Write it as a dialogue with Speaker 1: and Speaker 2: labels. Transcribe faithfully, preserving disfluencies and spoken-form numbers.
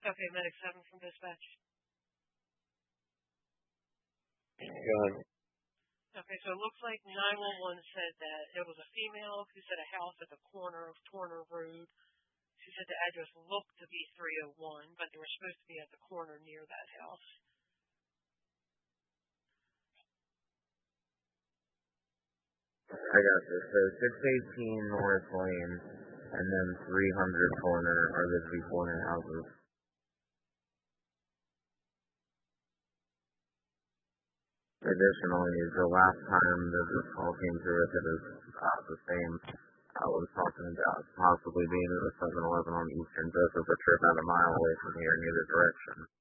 Speaker 1: Okay, Medic seven from dispatch.
Speaker 2: Go ahead.
Speaker 1: Okay, so it looks like nine one one said that it was a female who said a house at the corner of Torner Road. She said the address looked to be three oh one, but they were supposed to be at the corner near that house.
Speaker 2: I got this. So six eighteen North Lane and then three hundred corner are the two corner houses. Additionally, the last time that this call came through, if it is uh, the same, I was talking about possibly being at a seven eleven on Eastern Joseph, a trip about a mile away from here in either direction.